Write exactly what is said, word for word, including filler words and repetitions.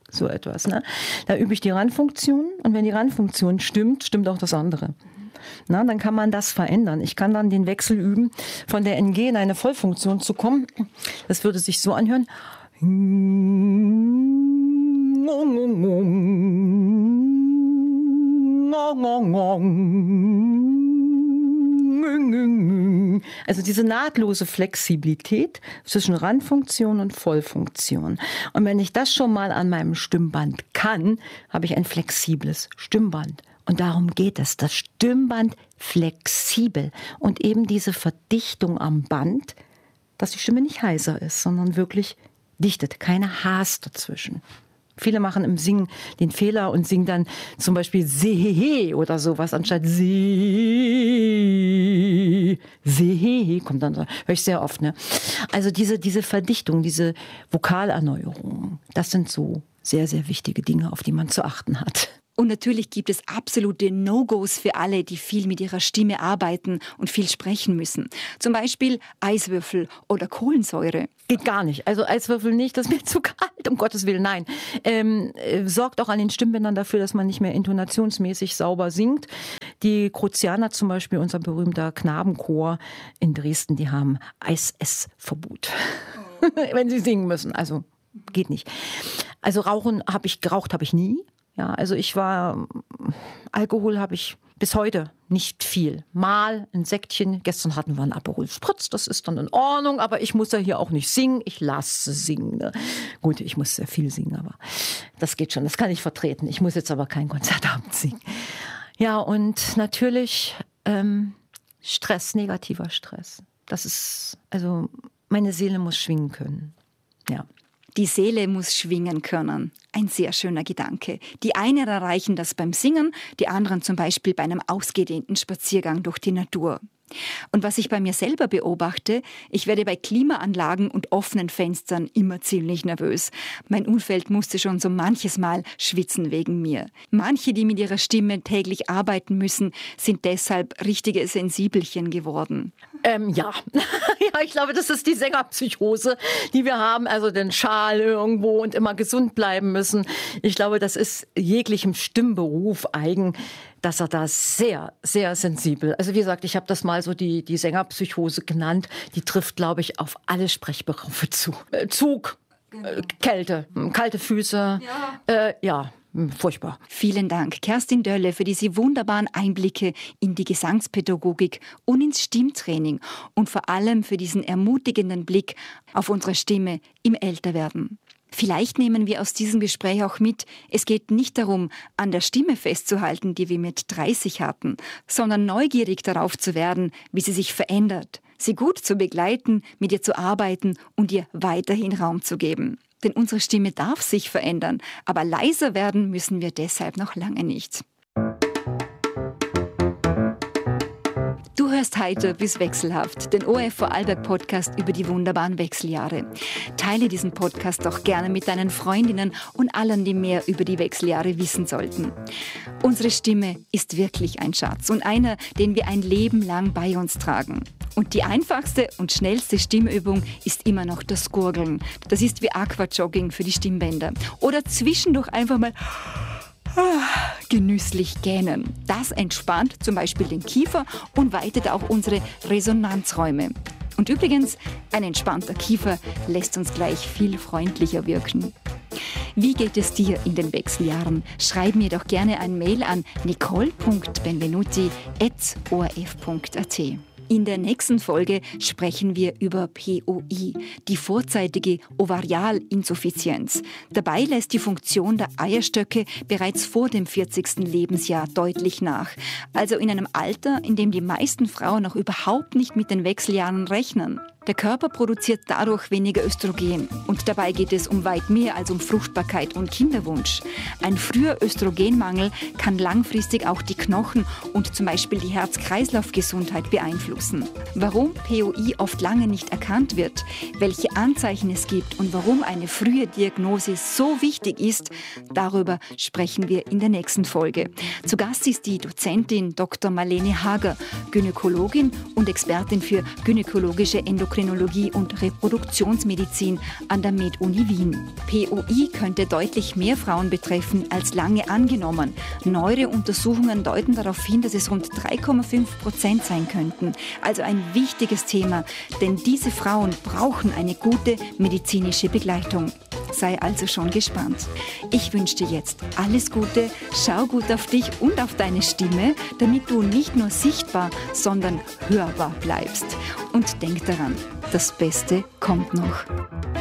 so etwas. Ne? Da übe ich die Randfunktion und wenn die Randfunktion stimmt, stimmt auch das andere. Na, dann kann man das verändern. Ich kann dann den Wechsel üben, von der N G in eine Vollfunktion zu kommen. Das würde sich so anhören. Also diese nahtlose Flexibilität zwischen Randfunktion und Vollfunktion. Und wenn ich das schon mal an meinem Stimmband kann, habe ich ein flexibles Stimmband. Und darum geht es, das Stimmband flexibel und eben diese Verdichtung am Band, dass die Stimme nicht heiser ist, sondern wirklich dichtet, keine Haars dazwischen. Viele machen im Singen den Fehler und singen dann zum Beispiel Sehehe oder sowas, anstatt See. Sehehe kommt dann, höre ich sehr oft. Ne? Also diese, diese Verdichtung, diese Vokalerneuerung, das sind so sehr, sehr wichtige Dinge, auf die man zu achten hat. Und natürlich gibt es absolute No-Gos für alle, die viel mit ihrer Stimme arbeiten und viel sprechen müssen. Zum Beispiel Eiswürfel oder Kohlensäure. Geht gar nicht. Also Eiswürfel nicht, das ist mir zu kalt, um Gottes Willen, nein. Ähm, äh, sorgt auch an den Stimmbändern dafür, dass man nicht mehr intonationsmäßig sauber singt. Die Kruzianer zum Beispiel, unser berühmter Knabenchor in Dresden, die haben Eis-Ess-Verbot, oh. wenn sie singen müssen. Also geht nicht. Also rauchen habe ich, geraucht habe ich nie. Ja, also ich war, Alkohol habe ich bis heute nicht viel. Mal ein Säckchen, gestern hatten wir einen Aperol Spritz, das ist dann in Ordnung, aber ich muss ja hier auch nicht singen, ich lasse singen. Ne? Gut, ich muss sehr viel singen, aber das geht schon, das kann ich vertreten. Ich muss jetzt aber kein Konzertabend singen. Ja, und natürlich ähm, Stress, negativer Stress. Das ist, also meine Seele muss schwingen können, ja. Die Seele muss schwingen können. Ein sehr schöner Gedanke. Die einen erreichen das beim Singen, die anderen zum Beispiel bei einem ausgedehnten Spaziergang durch die Natur. Und was ich bei mir selber beobachte, ich werde bei Klimaanlagen und offenen Fenstern immer ziemlich nervös. Mein Umfeld musste schon so manches Mal schwitzen wegen mir. Manche, die mit ihrer Stimme täglich arbeiten müssen, sind deshalb richtige Sensibelchen geworden. Ähm, ja. ja, ich glaube, das ist die Sängerpsychose, die wir haben. Also den Schal irgendwo und immer gesund bleiben müssen. Ich glaube, das ist jeglichem Stimmberuf eigen, dass er da sehr, sehr sensibel, also wie gesagt, ich habe das mal so die, die Sängerpsychose genannt, die trifft, glaube ich, auf alle Sprechberufe zu. Äh, Zug, genau. äh, Kälte, kalte Füße, ja, äh, ja. Furchtbar. Vielen Dank, Kerstin Dölle, für diese wunderbaren Einblicke in die Gesangspädagogik und ins Stimmtraining und vor allem für diesen ermutigenden Blick auf unsere Stimme im Älterwerden. Vielleicht nehmen wir aus diesem Gespräch auch mit, es geht nicht darum, an der Stimme festzuhalten, die wir mit dreißig hatten, sondern neugierig darauf zu werden, wie sie sich verändert, sie gut zu begleiten, mit ihr zu arbeiten und ihr weiterhin Raum zu geben. Denn unsere Stimme darf sich verändern, aber leiser werden müssen wir deshalb noch lange nicht. Du hörst heiter bis wechselhaft, den O R F Vorarlberg Podcast über die wunderbaren Wechseljahre. Teile diesen Podcast doch gerne mit deinen Freundinnen und allen, die mehr über die Wechseljahre wissen sollten. Unsere Stimme ist wirklich ein Schatz und einer, den wir ein Leben lang bei uns tragen. Und die einfachste und schnellste Stimmübung ist immer noch das Gurgeln. Das ist wie Aquajogging für die Stimmbänder. Oder zwischendurch einfach mal genüsslich gähnen. Das entspannt zum Beispiel den Kiefer und weitet auch unsere Resonanzräume. Und übrigens, ein entspannter Kiefer lässt uns gleich viel freundlicher wirken. Wie geht es dir in den Wechseljahren? Schreib mir doch gerne ein Mail an nicole punkt benvenuti at o r f punkt a t. In der nächsten Folge sprechen wir über P O I, die vorzeitige Ovarialinsuffizienz. Dabei lässt die Funktion der Eierstöcke bereits vor dem vierzigsten Lebensjahr deutlich nach. Also in einem Alter, in dem die meisten Frauen noch überhaupt nicht mit den Wechseljahren rechnen. Der Körper produziert dadurch weniger Östrogen und dabei geht es um weit mehr als um Fruchtbarkeit und Kinderwunsch. Ein früher Östrogenmangel kann langfristig auch die Knochen und zum Beispiel die Herz-Kreislauf-Gesundheit beeinflussen. Warum P O I oft lange nicht erkannt wird, welche Anzeichen es gibt und warum eine frühe Diagnose so wichtig ist, darüber sprechen wir in der nächsten Folge. Zu Gast ist die Dozentin Doktor Marlene Hager, Gynäkologin und Expertin für gynäkologische Endokrinologie Endokrinologie und Reproduktionsmedizin an der Med-Uni Wien. P O I könnte deutlich mehr Frauen betreffen als lange angenommen. Neuere Untersuchungen deuten darauf hin, dass es rund drei Komma fünf Prozent sein könnten. Also ein wichtiges Thema, denn diese Frauen brauchen eine gute medizinische Begleitung. Sei also schon gespannt. Ich wünsche dir jetzt alles Gute, schau gut auf dich und auf deine Stimme, damit du nicht nur sichtbar, sondern hörbar bleibst. Und denk daran, das Beste kommt noch.